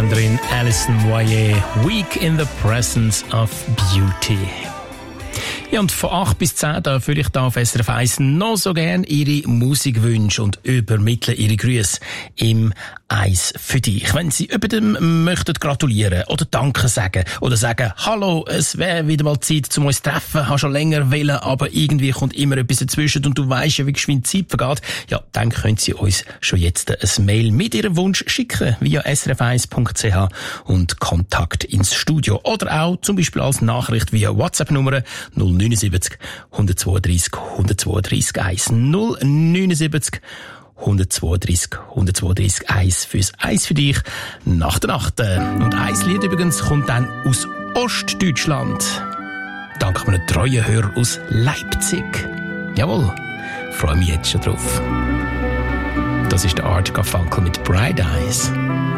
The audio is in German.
Engländerin Alison Moyet, Week in the Presence of Beauty. Ja, und von 8 bis 10 da fühle ich da auf SRF 1 noch so gern Ihre Musikwünsche und übermittle Ihre Grüße im Eis für dich. Wenn Sie jemandem möchten gratulieren oder Danke sagen oder sagen, hallo, es wäre wieder mal Zeit, zum uns zu treffen, habe schon länger wollen, aber irgendwie kommt immer etwas dazwischen und du weisst ja, wie geschwind Zeit vergeht, ja, dann können Sie uns schon jetzt ein Mail mit Ihrem Wunsch schicken via srf1.ch und Kontakt ins Studio oder auch zum Beispiel als Nachricht via WhatsApp-Nummer 079 132 132 1 079 132 132 1 fürs Eis für dich nach der Nacht. Und ein Lied übrigens kommt dann aus Ostdeutschland. Dank einem treuen Hörer aus Leipzig. Jawohl, freue mich jetzt schon drauf. Das ist der Art Garfunkel mit Bright Eyes.